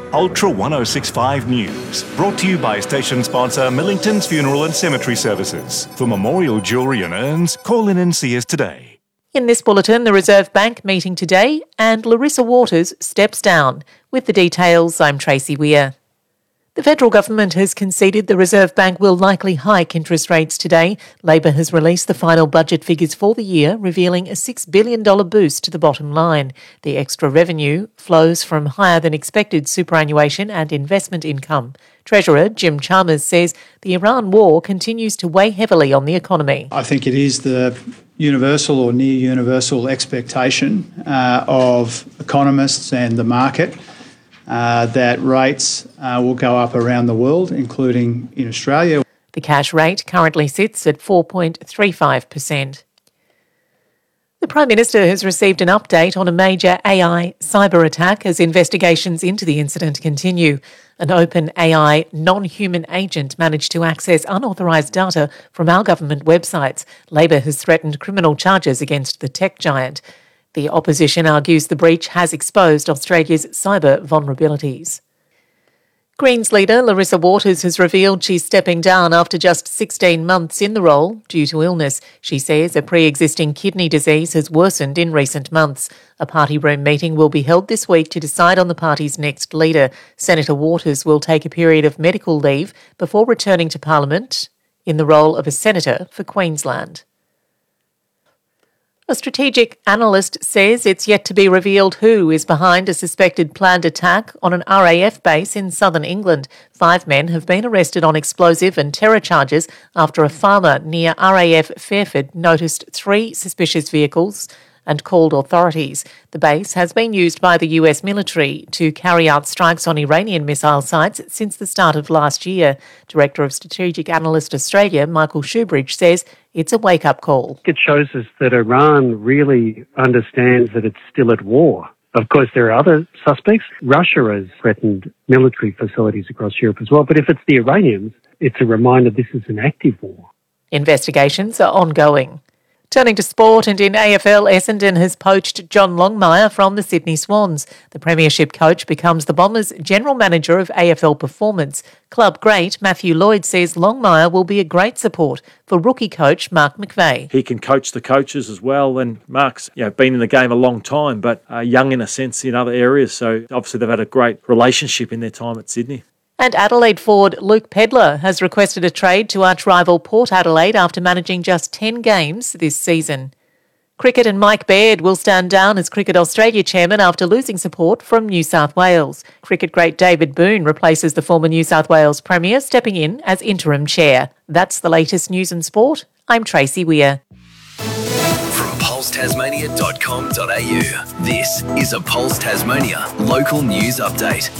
Ultra 1065 News, brought to you by station sponsor Millington's Funeral and Cemetery Services. For memorial jewellery and urns, call in and see us today. In this bulletin, the Reserve Bank meeting today and Larissa Waters steps down. With the details, I'm Tracy Weir. The federal government has conceded the Reserve Bank will likely hike interest rates today. Labor has released the final budget figures for the year, revealing a $6 billion boost to the bottom line. The extra revenue flows from higher than expected superannuation and investment income. Treasurer Jim Chalmers says the Iran war continues to weigh heavily on the economy. I think it is the universal or near universal expectation of economists and the market that rates will go up around the world, including in Australia. The cash rate currently sits at 4.35%. The Prime Minister has received an update on a major AI cyber attack as investigations into the incident continue. An open AI non-human agent managed to access unauthorised data from our government websites. Labor has threatened criminal charges against the tech giant. The opposition argues the breach has exposed Australia's cyber vulnerabilities. Greens leader Larissa Waters has revealed she's stepping down after just 16 months in the role due to illness. She says a pre-existing kidney disease has worsened in recent months. A party room meeting will be held this week to decide on the party's next leader. Senator Waters will take a period of medical leave before returning to Parliament in the role of a senator for Queensland. A strategic analyst says it's yet to be revealed who is behind a suspected planned attack on an RAF base in southern England. 5 men have been arrested on explosive and terror charges after a farmer near RAF Fairford noticed 3 suspicious vehicles and called authorities. The base has been used by the US military to carry out strikes on Iranian missile sites since the start of last year. Director of Strategic Analyst Australia, Michael Shoebridge, says it's a wake-up call. It shows us that Iran really understands that it's still at war. Of course, there are other suspects. Russia has threatened military facilities across Europe as well. But if it's the Iranians, it's a reminder this is an active war. Investigations are ongoing. Turning to sport, and in AFL, Essendon has poached John Longmire from the Sydney Swans. The premiership coach becomes the Bombers' general manager of AFL performance. Club great Matthew Lloyd says Longmire will be a great support for rookie coach Mark McVeigh. He can coach the coaches as well, and Mark's been in the game a long time, but young in a sense in other areas. So obviously they've had a great relationship in their time at Sydney. And Adelaide forward Luke Pedlar has requested a trade to arch-rival Port Adelaide after managing just 10 games this season. Cricket, and Mike Baird will stand down as Cricket Australia chairman after losing support from New South Wales. Cricket great David Boone replaces the former New South Wales Premier, stepping in as interim chair. That's the latest news and sport. I'm Tracy Weir. From pulsetasmania.com.au, this is a Pulse Tasmania local news update.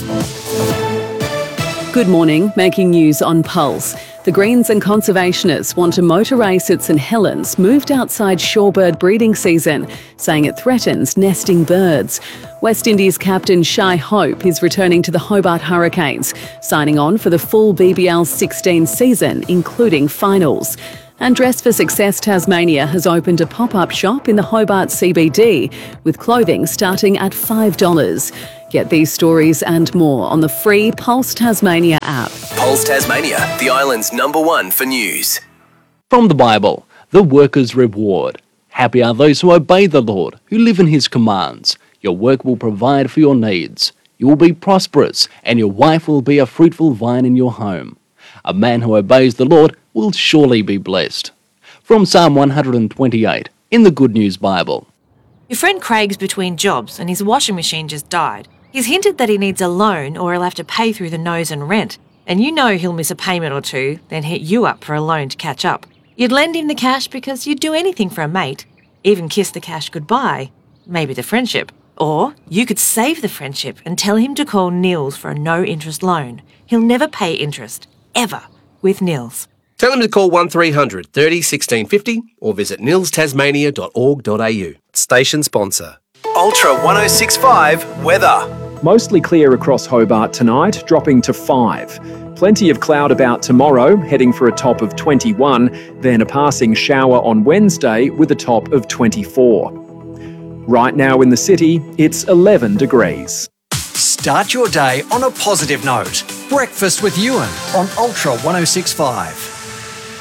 Good morning, making news on Pulse. The Greens and conservationists want a motor race at St Helens moved outside shorebird breeding season, saying it threatens nesting birds. West Indies captain Shai Hope is returning to the Hobart Hurricanes, signing on for the full BBL 16 season, including finals. And Dress for Success Tasmania has opened a pop-up shop in the Hobart CBD, with clothing starting at $5. Get these stories and more on the free Pulse Tasmania app. Pulse Tasmania, the island's #1 for news. From the Bible, the worker's reward. Happy are those who obey the Lord, who live in his commands. Your work will provide for your needs. You will be prosperous, and your wife will be a fruitful vine in your home. A man who obeys the Lord will surely be blessed. From Psalm 128, in the Good News Bible. Your friend Craig's between jobs and his washing machine just died. He's hinted that he needs a loan or he'll have to pay through the nose and rent. And you know he'll miss a payment or two, then hit you up for a loan to catch up. You'd lend him the cash because you'd do anything for a mate. Even kiss the cash goodbye. Maybe the friendship. Or you could save the friendship and tell him to call Nils for a no-interest loan. He'll never pay interest. Ever. With Nils. Tell him to call 1300 30 1650 or visit nilstasmania.org.au. Station sponsor. Ultra 1065 weather. Mostly clear across Hobart tonight, dropping to 5. Plenty of cloud about tomorrow, heading for a top of 21, then a passing shower on Wednesday with a top of 24. Right now in the city, it's 11 degrees. Start your day on a positive note. Breakfast with Ewan on Ultra 1065.